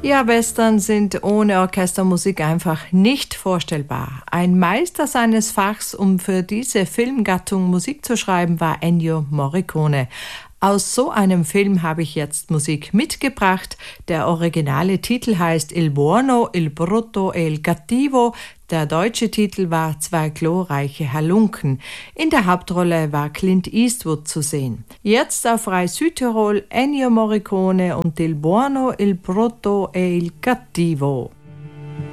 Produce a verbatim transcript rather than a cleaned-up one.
Ja, Western sind ohne Orchestermusik einfach nicht vorstellbar. Ein Meister seines Fachs, um für diese Filmgattung Musik zu schreiben, war Ennio Morricone. Aus so einem Film habe ich jetzt Musik mitgebracht. Der originale Titel heißt Il Buono, Il Brutto e il Cattivo. Der deutsche Titel war Zwei glorreiche Halunken. In der Hauptrolle war Clint Eastwood zu sehen. Jetzt auf Rai Südtirol Ennio Morricone und Il Buono, Il Brutto e il Cattivo.